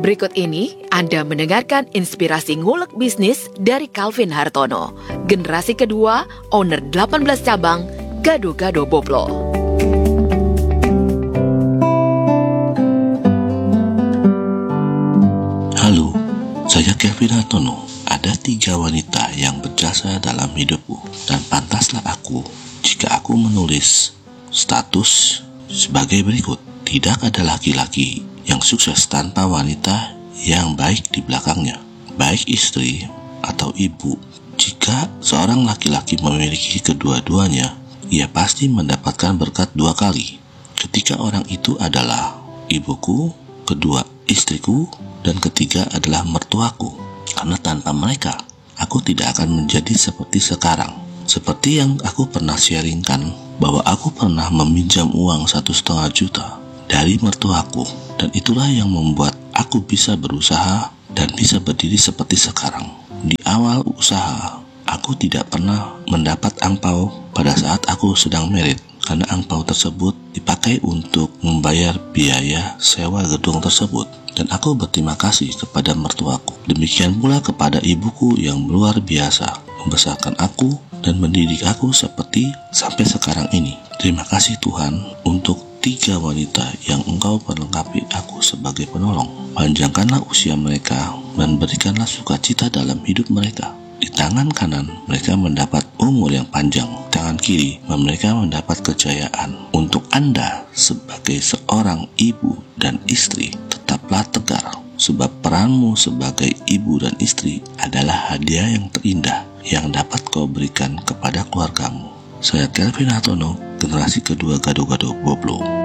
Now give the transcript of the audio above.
Berikut ini Anda mendengarkan inspirasi ngulek bisnis dari Calvin Hartono, generasi kedua, owner 18 cabang, Gado-Gado Boblo. Halo, saya Calvin Hartono. Ada 3 wanita yang berjasa dalam hidupku, dan pantaslah aku jika aku menulis status sebagai berikut. Tidak ada laki-laki yang sukses tanpa wanita yang baik di belakangnya, baik istri atau ibu. Jika seorang laki-laki memiliki kedua-duanya, ia pasti mendapatkan berkat 2 kali. Ketika orang itu adalah ibuku, kedua istriku, dan ketiga adalah mertuaku. Karena tanpa mereka, aku tidak akan menjadi seperti sekarang. Seperti yang aku pernah sharingkan, bahwa aku pernah meminjam uang 1,5 juta dari mertuaku, dan itulah yang membuat aku bisa berusaha dan bisa berdiri seperti sekarang. Di awal usaha, aku tidak pernah mendapat angpau pada saat aku sedang merit, karena angpau tersebut dipakai untuk membayar biaya sewa gedung tersebut. Dan aku berterima kasih kepada mertuaku. Demikian pula kepada ibuku yang luar biasa, membesarkan aku dan mendidik aku seperti sampai sekarang ini. Terima kasih Tuhan untuk 3 wanita yang Engkau perlengkapi aku sebagai penolong. Panjangkanlah usia mereka dan berikanlah sukacita dalam hidup mereka. Di tangan kanan mereka mendapat umur yang panjang, tangan kiri mereka mendapat kejayaan. Untuk Anda sebagai seorang ibu dan istri, tetaplah tegar, sebab peranmu sebagai ibu dan istri adalah hadiah yang terindah yang dapat kau berikan kepada keluargamu. Saya Calvin Hartono, generasi kedua Gado-Gado Boblo.